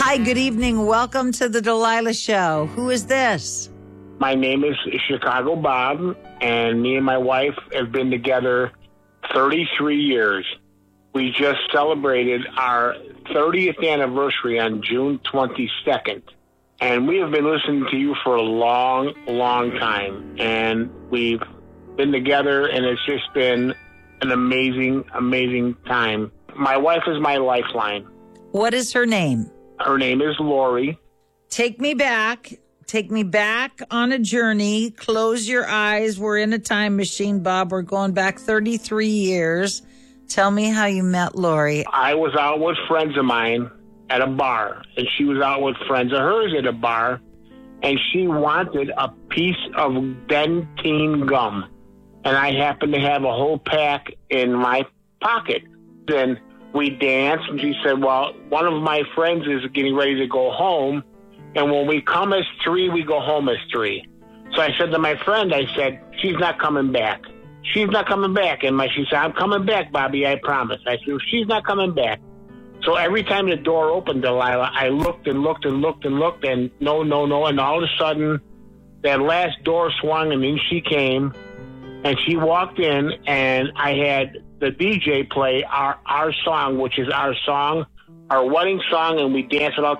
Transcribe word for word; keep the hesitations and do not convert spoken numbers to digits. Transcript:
Hi, good evening. Welcome to the Delilah Show. Who is this? My name is Chicago Bob, and me and my wife have been together thirty-three years. We just celebrated our thirtieth anniversary on June twenty-second. And we have been listening to you for a long, long time. And we've been together, and it's just been an amazing, amazing time. My wife is my lifeline. What is her name? Her name is Lori. Take me back. Take me back on a journey. Close your eyes. We're in a time machine, Bob. We're going back thirty-three years. Tell me how you met Lori. I was out with friends of mine at a bar, and she was out with friends of hers at a bar, and she wanted a piece of Dentyne gum. And I happened to have a whole pack in my pocket. Then we danced, and she said, well, one of my friends is getting ready to go home, and when we come as three, we go home as three. So I said to my friend, I said, she's not coming back. She's not coming back. And my, she said, I'm coming back, Bobby, I promise. I said, she's not coming back. So every time the door opened, Delilah, I looked and looked and looked and looked, and no, no, no. And all of a sudden, that last door swung, and in she came, and she walked in, and I had the D J play our, our song, which is our song, our wedding song, and we danced it out